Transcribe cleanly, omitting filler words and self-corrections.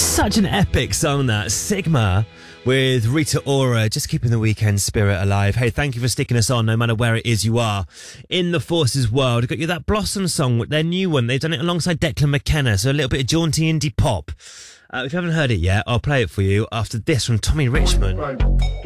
Such an epic song, that. Sigma with Rita Ora, just keeping the weekend spirit alive. Hey, thank you for sticking us on, no matter where it is you are in the Forces world. I got you that Blossom song, their new one. They've done it alongside Declan McKenna, so a little bit of jaunty indie pop. If you haven't heard it yet, I'll play it for you after this from Tommy Richmond.